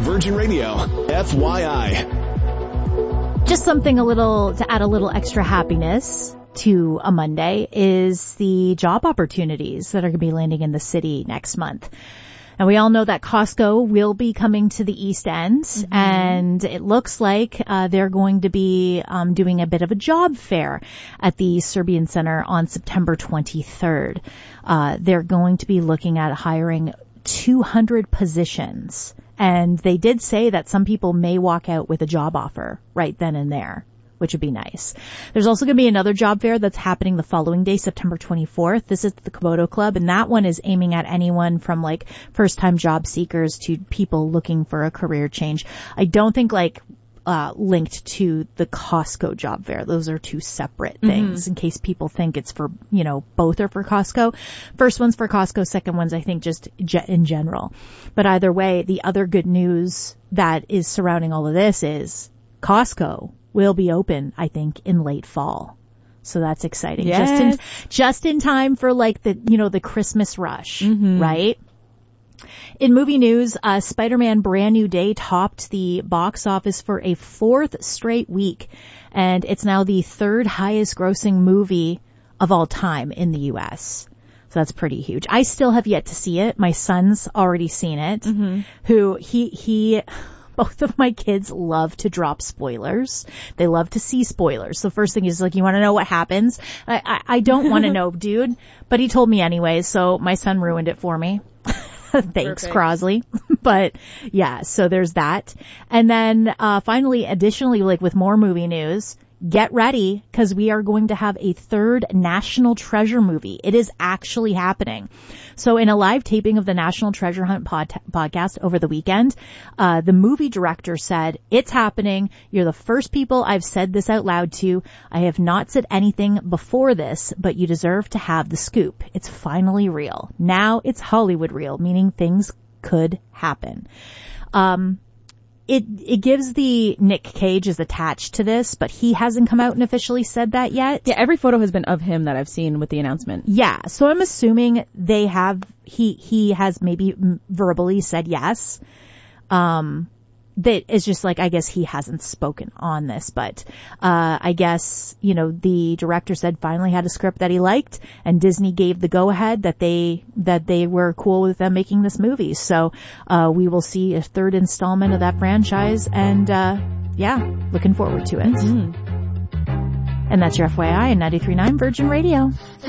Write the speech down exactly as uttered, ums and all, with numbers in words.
Virgin Radio, F Y I. Just something a little, to add a little extra happiness to a Monday is the job opportunities that are going to be landing in the city next month. And we all know that Costco will be coming to the East End, mm-hmm. and it looks like uh, they're going to be um, doing a bit of a job fair at the Serbian Center on September twenty-third. Uh, they're going to be looking at hiring two hundred positions, and they did say that some people may walk out with a job offer right then and there, which would be nice. There's also going to be another job fair that's happening the following day, September twenty-fourth. This is the Komodo Club, and that one is aiming at anyone from like first-time job seekers to people looking for a career change. I don't think like uh linked to the Costco job fair. Those are two separate things, mm-hmm. in case people think it's for, you know, both are for Costco. First one's for Costco, second one's I think just in general. But either way, the other good news that is surrounding all of this is Costco will be open, I think, in late fall. So that's exciting. Yes. Just in, just in time for like the, you know, the Christmas rush, mm-hmm. right? In movie news, uh, Spider-Man Brand New Day topped the box office for a fourth straight week. And it's now the third highest grossing movie of all time in the U S. So that's pretty huge. I still have yet to see it. My son's already seen it, mm-hmm. who he, he, both of my kids love to drop spoilers. They love to see spoilers. So first thing is like, you want to know what happens? I, I, I don't want to know, dude. But he told me anyways, so my son ruined it for me. Thanks, Perfect. Crosley. But yeah, so there's that. And then uh finally, additionally, like with more movie news, get ready, because we are going to have a third National Treasure movie. It is actually happening. So in a live taping of the National Treasure Hunt pod- podcast over the weekend, uh, the movie director said, it's happening. You're the first people I've said this out loud to. I have not said anything before this, but you deserve to have the scoop. It's finally real. Now it's Hollywood real, meaning things could happen. Um, It it gives the Nick Cage is attached to this, but he hasn't come out and officially said that yet. Yeah, every photo has been of him that I've seen with the announcement. Yeah, so I'm assuming they have, he he has maybe verbally said yes. Um, that is just like, I guess he hasn't spoken on this, but uh I guess, you know, the director said finally had a script that he liked, and Disney gave the go ahead that they that they were cool with them making this movie. So uh we will see a third installment of that franchise, and uh yeah, looking forward to it. Mm-hmm. And that's your F Y I on ninety-three point nine Virgin Radio.